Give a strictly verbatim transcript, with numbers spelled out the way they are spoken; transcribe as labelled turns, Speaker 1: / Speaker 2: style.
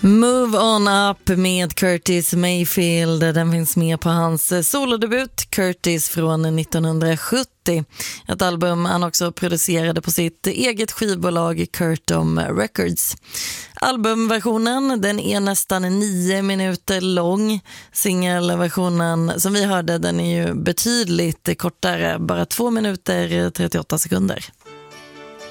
Speaker 1: Move On Up med Curtis Mayfield. Den finns med på hans solodebut Curtis från nittonhundrasjuttio. Ett album han också producerade på sitt eget skivbolag Curtom Records. Albumversionen, den är nästan nio minuter lång. Singelversionen som vi hörde, den är ju betydligt kortare, bara två minuter trettioåtta sekunder.